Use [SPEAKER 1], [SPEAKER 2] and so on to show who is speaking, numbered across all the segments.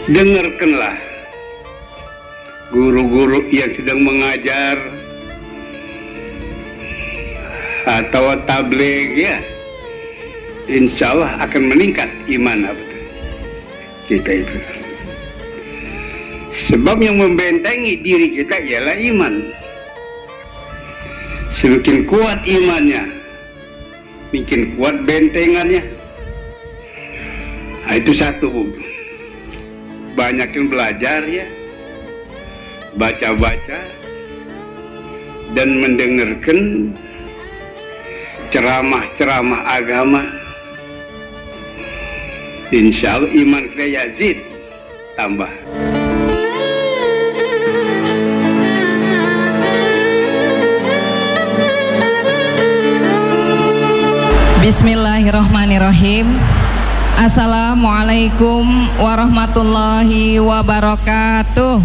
[SPEAKER 1] dengarkanlah guru-guru yang sedang mengajar atau tabligh ya, insya Allah akan meningkat iman kita itu. Sebab yang membentengi diri kita ialah iman. Semakin kuat imannya, makin kuat bentengannya. Nah, itu satu. Banyakin belajar ya, baca-baca dan mendengarkan ceramah-ceramah agama. Insya Allah iman kita yazid, tambah.
[SPEAKER 2] Bismillahirrahmanirrahim. Assalamualaikum warahmatullahi wabarakatuh.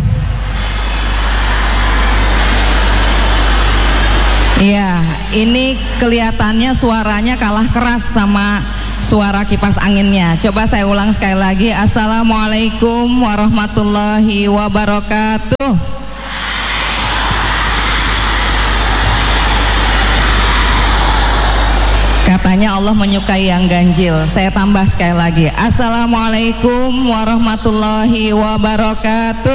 [SPEAKER 2] Ya, ini kelihatannya suaranya kalah keras sama suara kipas anginnya. Coba saya ulang sekali lagi. Assalamualaikum warahmatullahi wabarakatuh. Katanya Allah menyukai yang ganjil. Saya tambah sekali lagi. Assalamualaikum warahmatullahi wabarakatuh.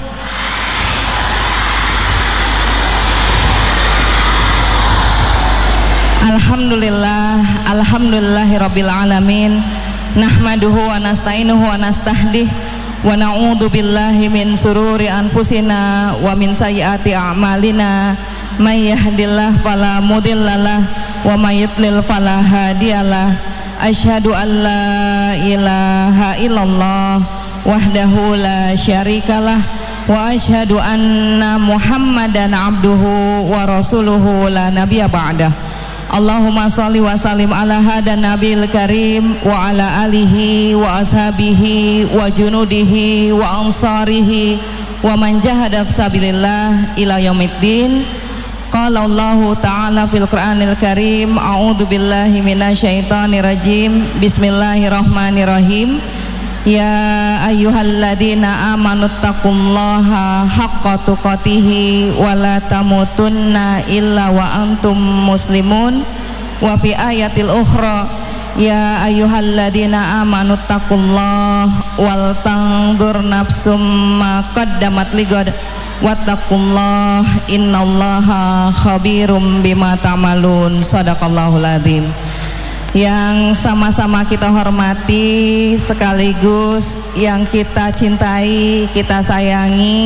[SPEAKER 2] Alhamdulillahirabbil alamin. Nahmaduhu wa nasta'inuhu wa nastahdih wa na'udzu billahi min sururi anfusina wa min sayyiati a'malina. May yahdihillahu fala mudhillalah wa may yudlil fala hadiyalah. Asyhadu an la ilaha illallah wahdahu la syarikalah wa asyhadu anna Muhammadan abduhu wa rasuluhu la nabiyya ba'dah. Allahumma shalli wa sallim ala hadan nabiyil karim wa ala alihi wa ashabihi wa junudihi wa ansarihi wa man jahada fisabilillah ila yaumiddin. Qala Allahu ta'ala fil Qur'anil Karim, a'udzu billahi minasyaitonir rajim. Bismillahirrahmanirrahim. Ya ayyuhalladzina amanu taqullaha haqqa tuqatih wa la tamutunna illa wa antum muslimun. Wa fi ayatil ukhra, ya ayyuhalladzina amanu taqullaha wal tanzur nafsum ma qaddamat ligad wattaqullah innallaha khabirum bima ta'malun. Shadaqallahul adzim. Yang sama-sama kita hormati sekaligus yang kita cintai, kita sayangi